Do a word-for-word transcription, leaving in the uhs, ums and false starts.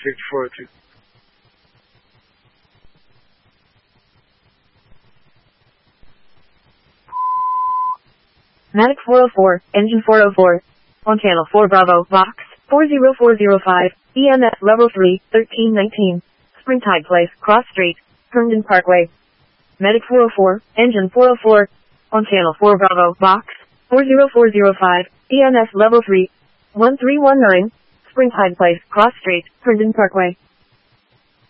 six four two. Medic four oh four, engine four oh four. On channel four Bravo, box four zero four zero five, E M S level three, thirteen nineteen. Springtide Place, Cross Street, Herndon Parkway. Medic four oh four, engine four oh four. On channel four Bravo, box four zero four zero five, E M S level three, one three one nine. Springtide Place, Cross Street, Herndon Parkway.